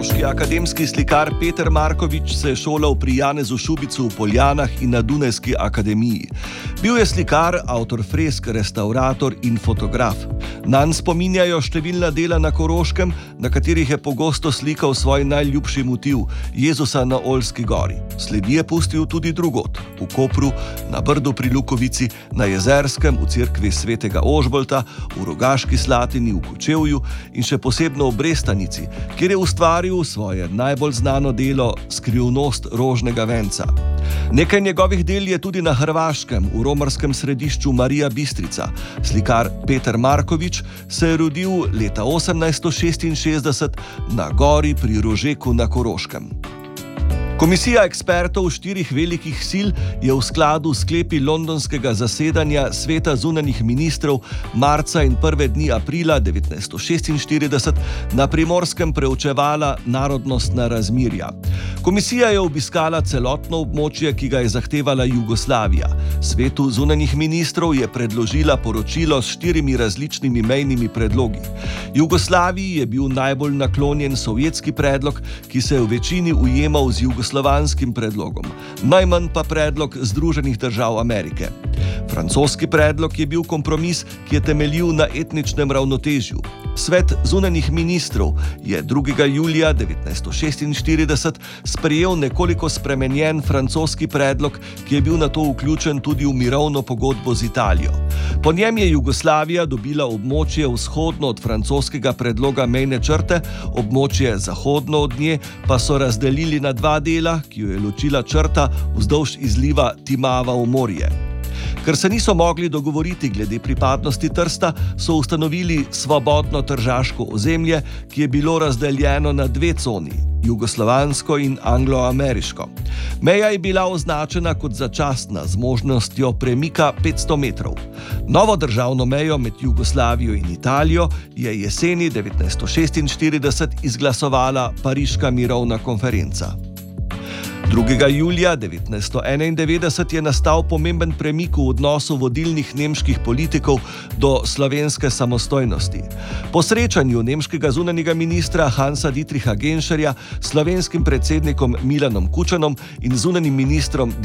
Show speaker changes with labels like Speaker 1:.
Speaker 1: Koroški akademski slikar Peter Markovič se je šolal pri Janezu Šubicu v Poljanah in na Dunajski akademiji. Bil je slikar, avtor fresk, restavrator in fotograf. Nanj spominjajo številna dela na Koroškem, na katerih je pogosto slikal svoj najljubši motiv, Jezusa na Oljski gori. Sledi je pustil tudi drugod, v Kopru, na Brdu pri Lukovici, na Jezerskem, v cerkvi svetega Ožbolta, v Rogaški Slatini, v Kočevju in še posebno v Brestanici, kjer je ustvaril svoje najbolj znano delo Skrivnost rožnega venca. Nekaj njegovih del je tudi na Hrvaškem, v romarskem središču Marija Bistrica. Slikar Peter Markovič se je rodil leta 1866 na gori pri Rožeku na Koroškem. Komisija ekspertov 4 velikih sil je v skladu s sklepi londonskega zasedanja Sveta zunanjih ministrov marca in prve dni aprila 1946 na Primorskem preučevala narodnostna razmerja. Komisija je obiskala celotno območje, ki ga je zahtevala Jugoslavija. Svetu zunanjih ministrov je predložila poročilo s 4 različnimi mejnimi predlogi. Jugoslaviji je bil najbolj naklonjen sovjetski predlog, ki se je v večini ujemal z jugoslovanskim predlogom, najmanj pa predlog Združenih držav Amerike. Francoski predlog je bil kompromis, ki je temeljil na etničnem ravnotežju. Svet zunanjih ministrov je 2. julija 1946 sprejel nekoliko spremenjen francoski predlog, ki je bil nato vključen tudi v mirovno pogodbo z Italijo. Po njem je Jugoslavija dobila območje vzhodno od francoskega predloga mejne črte, območje zahodno od nje pa so razdelili na 2 dela, ki jo je ločila črta vzdolž izliva Timava v morje. Ker se niso mogli dogovoriti glede pripadnosti Trsta, so ustanovili svobodno tržaško ozemlje, ki je bilo razdeljeno na 2 coni, jugoslovansko in angloameriško. Meja je bila označena kot začasna z možnostjo premika 500 metrov. Novo državno mejo med Jugoslavijo in Italijo je jeseni 1946 izglasovala Pariška mirovna konferenca. 2. julija 1991 je nastal pomemben premik v odnosu vodilnih nemških politikov do slovenske samostojnosti. Po srečanju nemškega zunanjega ministra Hansa Dietricha Genscherja s slovenskim predsednikom Milanom Kučanom in zunanjim ministrom